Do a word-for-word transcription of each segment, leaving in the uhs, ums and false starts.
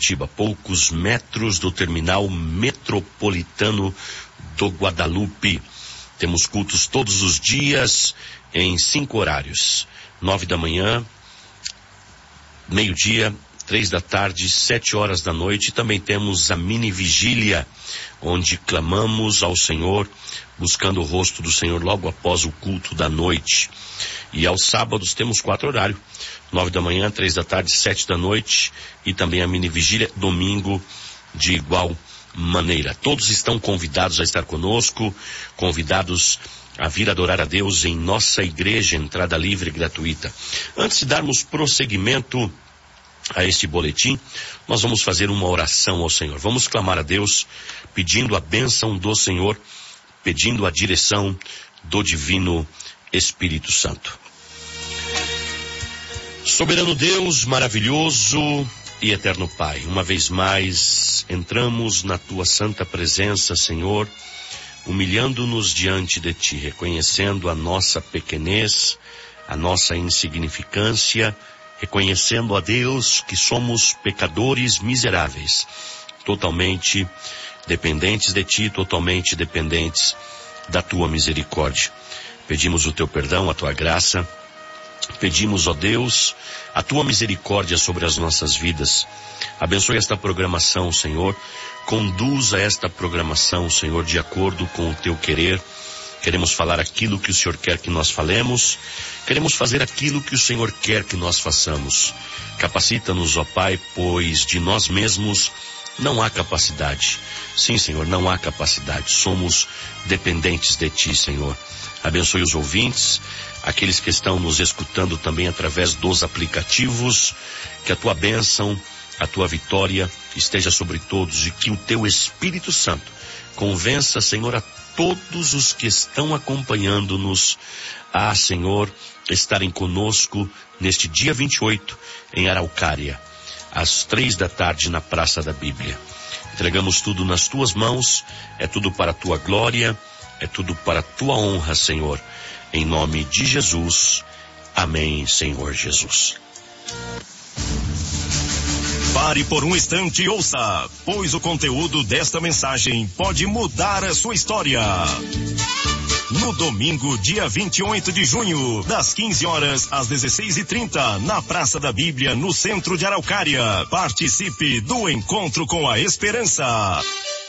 Curitiba, poucos metros do terminal metropolitano do Guadalupe. Temos cultos todos os dias em cinco horários: nove da manhã, meio-dia, três da tarde, sete horas da noite. Também temos a mini vigília, onde clamamos ao Senhor, buscando o rosto do Senhor logo após o culto da noite. E aos sábados temos quatro horários: nove da manhã, três da tarde, sete da noite, e também a mini vigília, domingo, de igual maneira. Todos estão convidados a estar conosco, convidados a vir adorar a Deus em nossa igreja, entrada livre e gratuita. Antes de darmos prosseguimento a este boletim, nós vamos fazer uma oração ao Senhor. Vamos clamar a Deus, pedindo a bênção do Senhor, pedindo a direção do Divino Espírito Santo. Soberano Deus, maravilhoso e eterno Pai, uma vez mais entramos na Tua santa presença, Senhor, humilhando-nos diante de Ti, reconhecendo a nossa pequenez, a nossa insignificância, reconhecendo a Deus que somos pecadores miseráveis, totalmente dependentes de Ti, totalmente dependentes da Tua misericórdia. Pedimos o Teu perdão, a Tua graça, pedimos, ó Deus, a Tua misericórdia sobre as nossas vidas. Abençoe esta programação, Senhor, conduza esta programação, Senhor, de acordo com o Teu querer. Queremos falar aquilo que o Senhor quer que nós falemos, queremos fazer aquilo que o Senhor quer que nós façamos. Capacita-nos, ó Pai, pois de nós mesmos não há capacidade. Sim, Senhor, não há capacidade. Somos dependentes de Ti, Senhor. Abençoe os ouvintes, aqueles que estão nos escutando também através dos aplicativos. Que a Tua bênção, a Tua vitória esteja sobre todos e que o Teu Espírito Santo convença, Senhor, a todos os que estão acompanhando-nos a, Senhor, estarem conosco neste dia vinte e oito em Araucária, às três da tarde na Praça da Bíblia. Entregamos tudo nas Tuas mãos, é tudo para a Tua glória, é tudo para a Tua honra, Senhor. Em nome de Jesus, amém, Senhor Jesus. Pare por um instante e ouça, pois o conteúdo desta mensagem pode mudar a sua história. No domingo, dia vinte e oito de junho, das quinze horas às dezesseis e trinta, na Praça da Bíblia, no centro de Araucária. Participe do Encontro com a Esperança.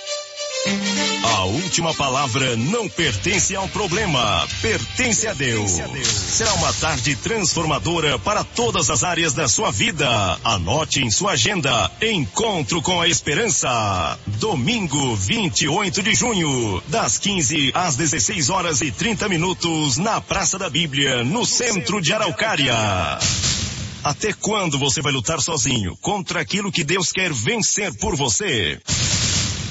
A última palavra não pertence ao problema, pertence a Deus. Será uma tarde transformadora para todas as áreas da sua vida. Anote em sua agenda, Encontro com a Esperança. Domingo, vinte e oito de junho, das quinze às dezesseis horas e trinta minutos, na Praça da Bíblia, no centro de Araucária. Até quando você vai lutar sozinho contra aquilo que Deus quer vencer por você?